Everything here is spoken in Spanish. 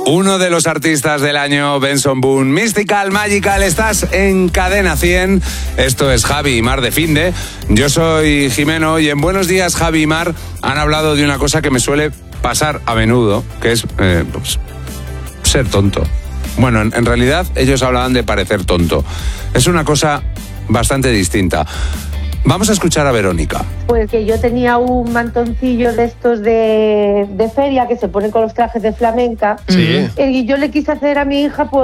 Uno de los artistas del año, Benson Boone, Mystical, Magical, estás en Cadena 100. Esto es Javi y Mar de Finde. Yo soy Jimeno y en Buenos Días, Javi y Mar han hablado de una cosa que me suele pasar a menudo, que es ser tonto. Bueno, en realidad ellos hablaban de parecer tonto. Es una cosa bastante distinta. Vamos a escuchar a Verónica. Pues que yo tenía un mantoncillo de estos de feria que se ponen con los trajes de flamenca. Sí. Y yo le quise hacer a mi hija pues